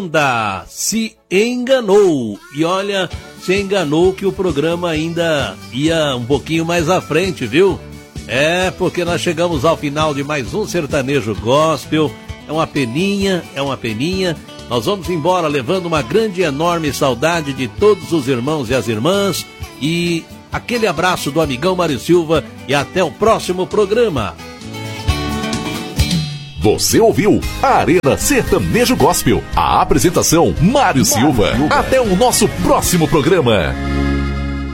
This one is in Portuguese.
Se enganou. E olha, se enganou que o programa ainda ia um pouquinho mais à frente, viu? É, porque nós chegamos ao final de mais um Sertanejo Gospel. É uma peninha. Nós vamos embora levando uma grande e enorme saudade de todos os irmãos e as irmãs. E aquele abraço do amigão Mário Silva e até o próximo programa. Você ouviu a Arena Sertanejo Gospel. A apresentação, Mário Silva. Até o nosso próximo programa.